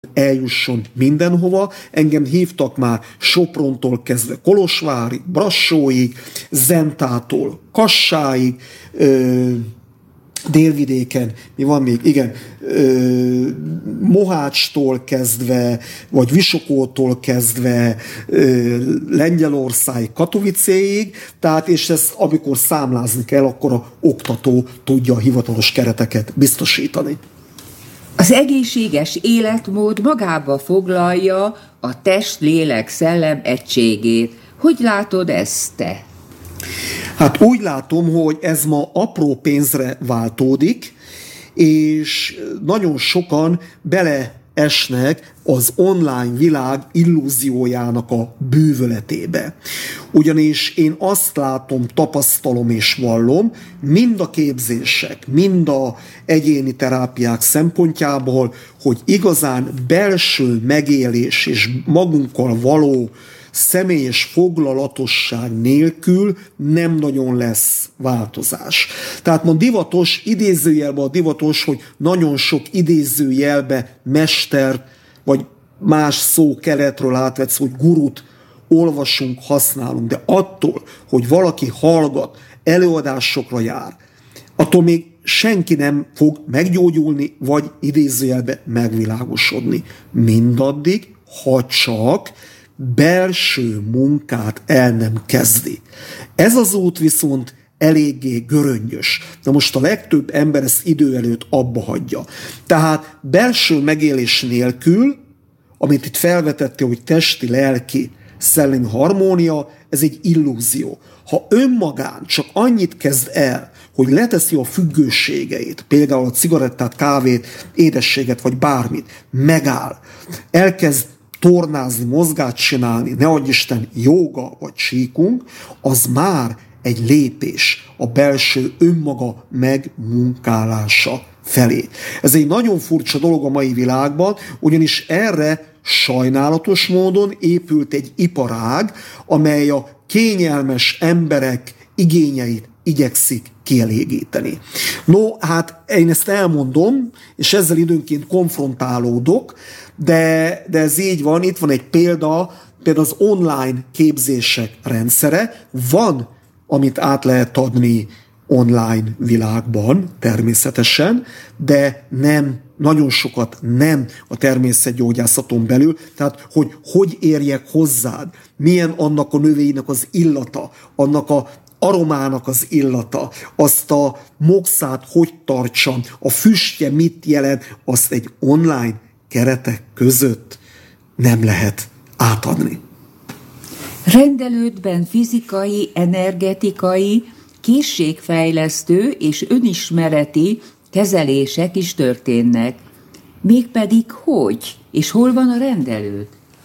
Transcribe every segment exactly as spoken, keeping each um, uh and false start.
eljusson mindenhova. Engem hívtak már Soprontól kezdve Kolozsvárig, Brassóig, Zentától Kassáig, ö, délvidéken, mi van még? Igen, ö, Mohácstól kezdve, vagy Visokótól kezdve, ö, Lengyelország, Katowicéig, tehát és ezt amikor számlázni kell, akkor a oktató tudja a hivatalos kereteket biztosítani. Az egészséges életmód magába foglalja a test, lélek, szellem egységét. Hogy látod ezt te? Hát úgy látom, hogy ez ma apró pénzre váltódik, és nagyon sokan beleesnek az online világ illúziójának a bűvöletébe. Ugyanis én azt látom, tapasztalom és vallom, mind a képzések, mind a egyéni terápiák szempontjából, hogy igazán belső megélés és magunkkal való személyes foglalatosság nélkül nem nagyon lesz változás. Tehát ma divatos, idézőjelben a divatos, hogy nagyon sok idézőjelbe mester, vagy más szó keletről átvetsz, hogy gurut olvasunk, használunk, de attól, hogy valaki hallgat, előadásokra jár, attól még senki nem fog meggyógyulni, vagy idézőjelbe megvilágosodni. Mindaddig, ha csak belső munkát el nem kezdi. Ez az út viszont eléggé göröngyös. Na most a legtöbb ember ezt idő előtt abba hagyja. Tehát belső megélés nélkül, amit itt felvetette, hogy testi, lelki, szellemi harmónia, ez egy illúzió. Ha önmagán csak annyit kezd el, hogy leteszi a függőségeit, például a cigarettát, kávét, édességet, vagy bármit, megáll, elkezd tornázni, mozgást csinálni, ne adj Isten, jóga vagy síkunk, az már egy lépés a belső önmaga megmunkálása felé. Ez egy nagyon furcsa dolog a mai világban, ugyanis erre sajnálatos módon épült egy iparág, amely a kényelmes emberek igényeit igyekszik kielégíteni. No, hát én ezt elmondom, és ezzel időnként konfrontálódok, de, de ez így van, itt van egy példa, például az online képzések rendszere, van, amit át lehet adni online világban, természetesen, de nem, nagyon sokat nem a természetgyógyászaton belül, tehát hogy hogy érjek hozzád, milyen annak a növénynek az illata, annak a aromának az illata, azt a moxát hogy tartsam, a füstje mit jelent, azt egy online keretek között nem lehet átadni. Rendelődben fizikai, energetikai, készségfejlesztő és önismereti kezelések is történnek. Mégpedig hogy? És hol van a rendelőd?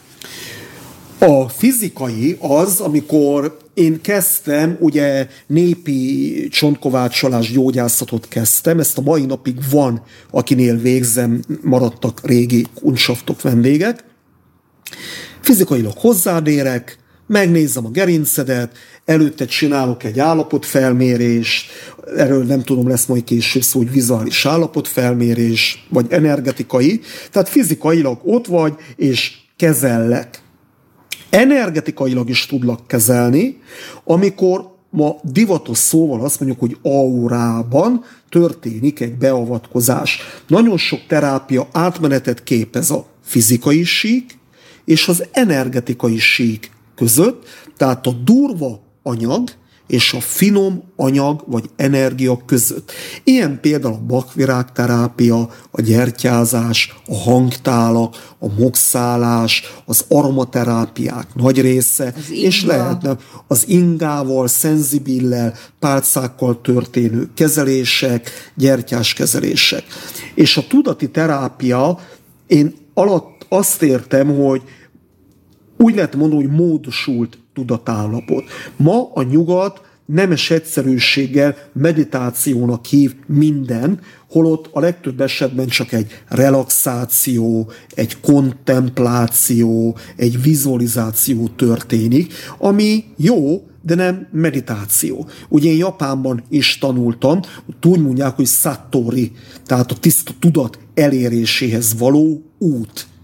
A fizikai az, amikor én kezdtem, ugye népi csontkovácsolás gyógyászatot kezdtem, ezt a mai napig van, akinél végzem, maradtak régi kuncsaftok vendégek. Fizikailag hozzád érek, megnézem a gerincedet, előtte csinálok egy állapotfelmérést, erről nem tudom, lesz majd később szó, hogy vizuális állapotfelmérés, vagy energetikai, tehát fizikailag ott vagy, és kezellek. Energetikailag is tudlak kezelni, amikor ma divatos szóval azt mondjuk, hogy aurában történik egy beavatkozás. Nagyon sok terápia átmenetet képez a fizikai sík és az energetikai sík között, tehát a durva anyag és a finom anyag vagy energia között. Ilyen például a bakvirágterápia, a gyertyázás, a hangtálak, a mokszálás, az aromaterápiák nagy része, az és inga. Lehetne az ingával, szenzibillel, pálcákkal történő kezelések, gyertyás kezelések. És a tudati terápia, én alatt azt értem, hogy úgy lehet mondani, hogy módosult tudatállapot. Ma a nyugat nemes egyszerűséggel meditációnak hív minden, holott a legtöbb esetben csak egy relaxáció, egy kontempláció, egy vizualizáció történik, ami jó, de nem meditáció. Ugye én Japánban is tanultam, úgy mondják, hogy satori, tehát a tiszta tudat eléréséhez való út.